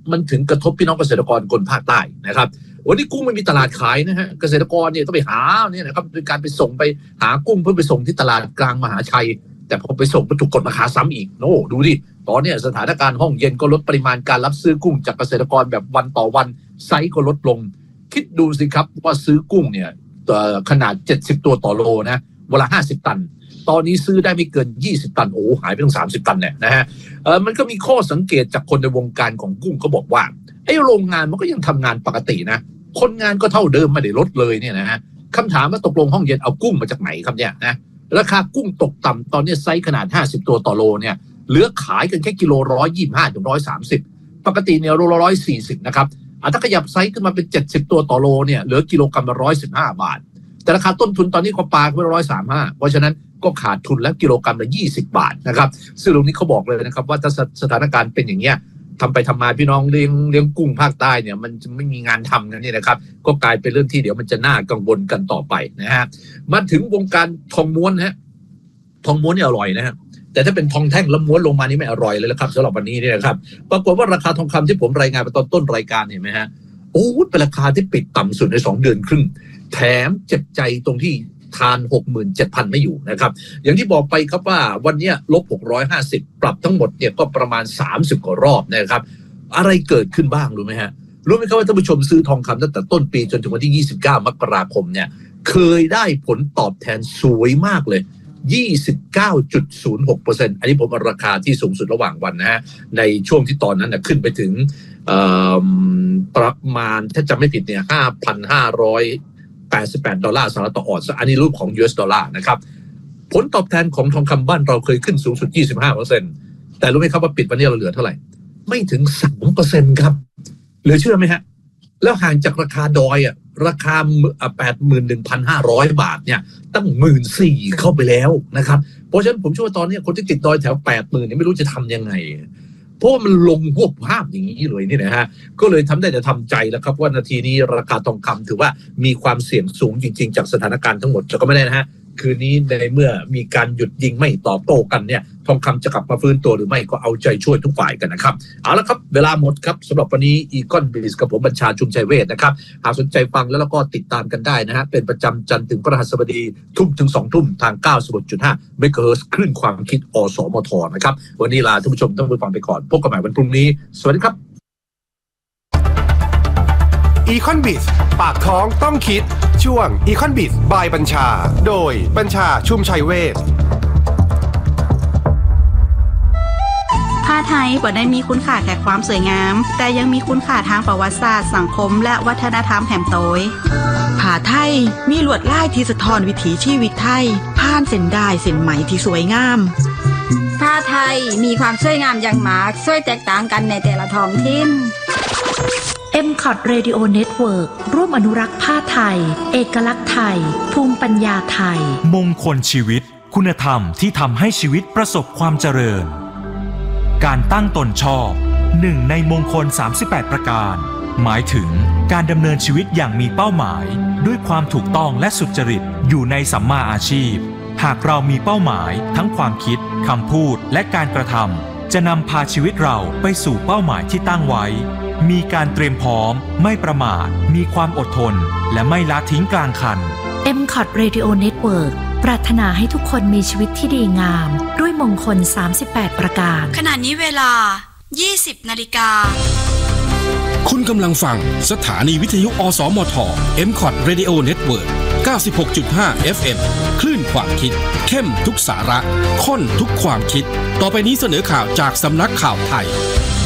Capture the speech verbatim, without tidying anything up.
มันถึงกระทบพี่น้องเกษตรกรคนภาคใต้นะครับวันนี้กุ้งไม่มีตลาดขายนะฮะเกษตรกรเนี่ยต้องไปหาเนี่ยนะครับโดยการไปส่งไปหากุ้งเพื่อไปส่งที่ตลาดกลางมหาชัยแต่พอไปส่งมันถูกกดราคาซ้ำอีกโอ้ดูดิตอนนี้สถานการณ์ห้องเย็นก็ลดปริมาณการรับซื้อกุ้งจากเกษตรกรแบบวันต่อวันไซส์ก็ลดลงคิดดูสิครับว่าซื้อกุ้งเนี่ยขนาดเจ็ดสิบตัวต่อโลนะเวลาห้าสิบตันตอนนี้ซื้อได้ไม่เกินยี่สิบตันโอ้หายไปตั้งสามสิบตันเนี่ยนะฮะเออมันก็มีข้อสังเกตจากคนในวงการของกุ้งเขาบอกว่าไอ้โรงงานมันก็ยังทำงานปกตินะคนงานก็เท่าเดิมไม่ได้ลดเลยเนี่ยนะฮะคำถามว่าตกลงห้องเย็นเอากุ้งมาจากไหนครับเนี่ยนะราคากุ้งตกต่ำตอนนี้ไซส์ขนาดห้าสิบตัวต่อโลเนี่ยเหลือขายกันแค่กิโลหนึ่งร้อยยี่สิบห้าถึงหนึ่งร้อยสามสิบปกติเนี่ยโลละหนึ่งร้อยสี่สิบนะครับถ้าขยับไซส์ขึ้นมาเป็นเจ็ดสิบตัวต่อโลเนี่ยเหลือกิโลกรัมละหนึ่งร้อยสิบห้าบาทแต่ราคาต้นทุนตอนนี้ก็ปาไปหนึ่งร้อยสามสิบห้าเพราะฉะนั้นก็ขาดทุนแล้วกิโลกรัมละยี่สิบบาทนะครับซึ่งตรงนี้เขาบอกเลยนะครับว่าถ้าสถานการณ์เป็นอย่างเงี้ยทำไปทำมาพี่น้องเลี้ยงเลี้ยงกุ้งภาคใต้เนี่ยมันจะไม่มีงานทำกันนี่นะครับก็กลายเป็นเรื่องที่เดี๋ยวมันจะน่ากังวลกันต่อไปนะฮะมาถึงวงการทองม้วนฮะทองม้วนเนี่ยอร่อยนะฮะแต่ถ้าเป็นทองแท่งแล้วม้วนลงมานี่ไม่อร่อยเลยนะครับสำหรับวันนี้เนี่ยนะครับปรากฏว่าราคาทองคำที่ผมรายงานไปตอนต้นรายการเห็นไหมฮะโอ้เป็นราคาที่ปิดต่ำสุดในสองเดือนครึ่งแถมเจ็บใจตรงที่ทาน หกหมื่นเจ็ดพัน ไม่อยู่นะครับอย่างที่บอกไปครับว่าวันนี้ลบหกร้อยห้าสิบปรับทั้งหมดเนี่ยก็ประมาณสามสิบกว่ารอบนะครับอะไรเกิดขึ้นบ้างรู้ไหมฮะรู้ไหมครับว่าท่านผู้ชมซื้อทองคำตั้งแต่ต้นปีจนถึงวันที่ยี่สิบเก้ามกราคมเนี่ยเคยได้ผลตอบแทนสวยมากเลย ยี่สิบเก้าจุดศูนย์หกเปอร์เซ็นต์ อันนี้ผมเอาราคาที่สูงสุดระหว่างวันนะฮะในช่วงที่ตอนนั้นนะขึ้นไปถึงประมาณถ้าจำไม่ผิดเนี่ย ห้าพันห้าร้อยแปดสิบแปด ดอลลาร์สหรัฐต่อออนซ์อันนี้รูปของ ยู เอส ดอลลาร์นะครับผลตอบแทนของทองคำบ้านเราเคยขึ้นสูงสุด ยี่สิบห้าเปอร์เซ็นต์ แต่รู้ไหมครับว่าปิดวันนี้เราเหลือเท่าไหร่ไม่ถึง สามเปอร์เซ็นต์ ครับเหลือเชื่อไหมฮะแล้วห่างจากราคาดอยอ่ะราคา แปดหมื่นหนึ่งพันห้าร้อย บาทเนี่ยตั้ง หนึ่งหมื่นสี่พัน เข้าไปแล้วนะครับเพราะฉะนั้นผมเชื่อว่าตอนนี้คนที่ติดดอยแถว แปดหมื่น เนี่ยไม่รู้จะทำยังไงเพราะมันลงหวบภาพอย่างนี้เลยนี่นะฮะก็เลยทำได้แต่ทำใจแล้วครับว่านาทีนี้ราคาทองคำถือว่ามีความเสี่ยงสูงจริงๆจากสถานการณ์ทั้งหมดแต่ก็ไม่ได้นะฮะคืนนี้ในเมื่อมีการหยุดยิงไม่ตอบโต้กันเนี่ยทองคำจะกลับมาฟื้นตัวหรือไม่ก็เอาใจช่วยทุกฝ่ายกันนะครับเอาละครับเวลาหมดครับสำหรับวันนี้อีคอนบิสกับผมบัญชาชุมชัยเวชนะครับหากสนใจฟังแล้วก็ติดตามกันได้นะฮะเป็นประจำจันทร์ถึงพฤหัสบดีทุ่มถึงสองทุ่มทาง เก้าสิบหกจุดห้า เมกะเฮิรตซ์คลื่นความคิดอสมทนะครับวันนี้ลาท่านผู้ชมต้องไปฟังไปก่อนพบกันใหม่วันพรุ่งนี้สวัสดีครับอีคอนบิสปากท้องต้องคิดช่วงอีคอนบิสบายบัญชาโดยบัญชาชุมชัยเวชผ้าไทยบ่ได้มีคุณค่าแค่ความสวยงามแต่ยังมีคุณค่าทางประวัติศาสตร์สังคมและวัฒนธรรมแห่งโตยผ้าไทยมีลวดลายที่สะท้อนวิถีชีวิตไทยผ่านเส้นด้ายเส้นไหมที่สวยงามผ้าไทยมีความสวยงามอย่างมากสวยแตกต่างกันในแต่ละท้องถิ่นเอ็ม ซี โอ ที Radio Network ร่วมอนุรักษ์ผ้าไทยเอกลักษณ์ไทยภูมิปัญญาไทยมงคลชีวิตคุณธรรมที่ทำให้ชีวิตประสบความเจริญการตั้งตนชอบหนึ่งในมงคลสามสิบแปดประการหมายถึงการดำเนินชีวิตอย่างมีเป้าหมายด้วยความถูกต้องและสุจริตอยู่ในสัมมาอาชีพหากเรามีเป้าหมายทั้งความคิดคำพูดและการกระทำจะนำพาชีวิตเราไปสู่เป้าหมายที่ตั้งไว้มีการเตรียมพร้อมไม่ประมาทมีความอดทนและไม่ละทิ้งกลางคันเอ็ม ซี โอ ที Radio Network ปรารถนาให้ทุกคนมีชีวิตที่ดีงามด้วยมงคลสามสิบแปดประการขณะนี้เวลา ยี่สิบนาฬิกาคุณกำลังฟังสถานีวิทยุอสมท เอ็ม ซี โอ ที Radio Network เก้าสิบหกจุดห้า เอฟ เอ็ม คลื่นความคิดเข้มทุกสาระข้นทุกความคิดต่อไปนี้เสนอข่าวจากสำนักข่าวไทย